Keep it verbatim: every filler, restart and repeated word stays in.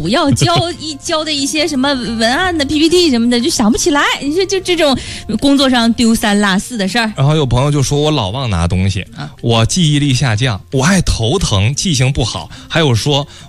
五要交一交的一些什么文案的 P P T 什么的，就想不起来。你说就这种工作上丢三落四的事儿。 然后有朋友就说我老忘拿东西，我记忆力下降，我爱头疼，记性不好。还有说